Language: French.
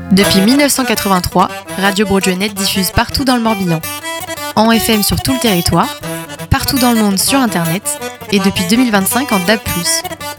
Depuis 1983, Radio Bourdieu-Net diffuse partout dans le Morbihan. En FM sur tout le territoire, partout dans le monde sur Internet et depuis 2025 en DAB+.